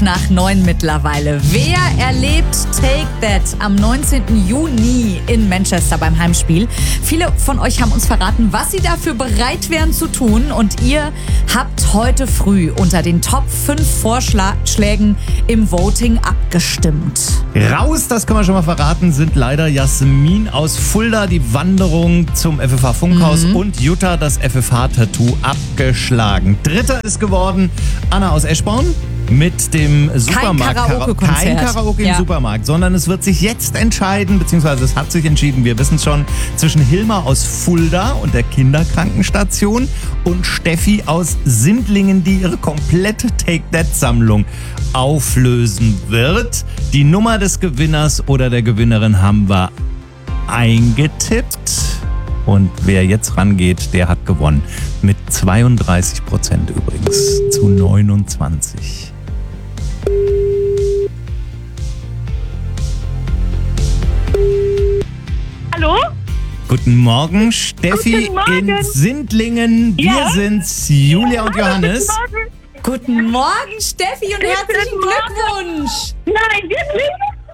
8:09 mittlerweile. Wer erlebt Take That am 19. Juni in Manchester beim Heimspiel? Viele von euch haben uns verraten, was sie dafür bereit wären zu tun. Und ihr habt heute früh unter den Top 5 Vorschlägen im Voting abgestimmt. Raus, das können wir schon mal verraten, sind leider Jasmin aus Fulda, die Wanderung zum FFH Funkhaus und Jutta, das FFH-Tattoo, abgeschlagen. Dritter ist geworden Anna aus Eschborn mit dem Supermarkt. Kein Karaoke im Supermarkt, sondern es wird sich jetzt entscheiden, beziehungsweise es hat sich entschieden, wir wissen es schon, zwischen Hilma aus Fulda und der Kinderkrankenstation und Steffi aus Sindlingen, die ihre komplette Take-That-Sammlung auflösen wird. Die Nummer des Gewinners oder der Gewinnerin haben wir eingetippt. Und wer jetzt rangeht, der hat gewonnen. Mit 32% übrigens zu 29. Hallo? Guten Morgen, Steffi. Guten Morgen. In Sindlingen. Wir sind's, Julia und Johannes. Guten Morgen, Steffi, und herzlichen Glückwunsch. Nein, wirklich?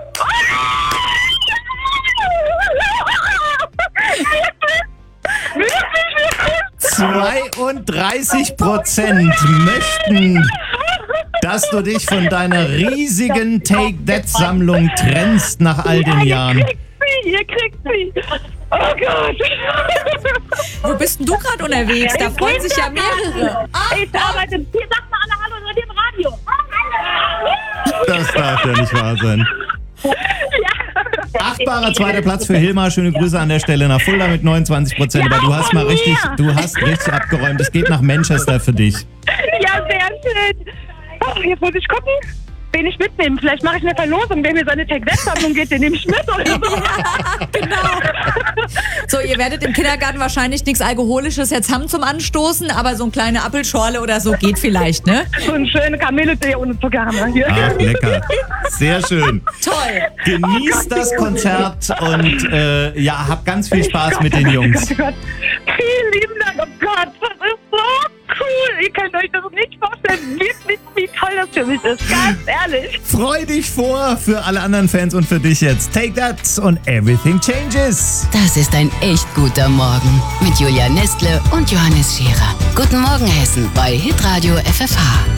32% möchten, dass du dich von deiner riesigen Take-That-Sammlung trennst nach all den Jahren. Ihr kriegt sie. Oh Gott. Wo bist denn du gerade unterwegs? Da freuen sich ja mehrere. Ich arbeite. Hier sagt mal alle Hallo, seid ihr im Radio? Das darf ja nicht wahr sein. Achtbarer zweiter Platz für Hilma. Schöne Grüße an der Stelle nach Fulda mit 29%. Aber du hast richtig abgeräumt. Es geht nach Manchester für dich. Ja, sehr schön. Oh, jetzt muss ich gucken, wen ich mitnehme. Vielleicht mache ich eine Verlosung. Wer mir seine Take-That-Sammlung geht, den nehme ich mit. Oder so. Genau. So, ihr werdet im Kindergarten wahrscheinlich nichts Alkoholisches jetzt haben zum Anstoßen, aber so eine kleine Apfelschorle oder so geht vielleicht, ne? So eine schöne Kamille-Tee ohne Zucker haben wir hier. Ach, lecker. Sehr schön. Toll. Genießt das Konzert und habt ganz viel Spaß mit den Jungs. Oh Gott. Vielen lieben Dank. Oh Gott, das ist so cool. Ihr könnt euch das nicht vorstellen, wirklich, wie toll das für mich ist. Ganz ehrlich. Freu dich vor für alle anderen Fans und für dich jetzt. Take That und Everything Changes. Das ist ein echt guter Morgen mit Julia Nestle und Johannes Scherer. Guten Morgen, Hessen bei Hitradio FFH.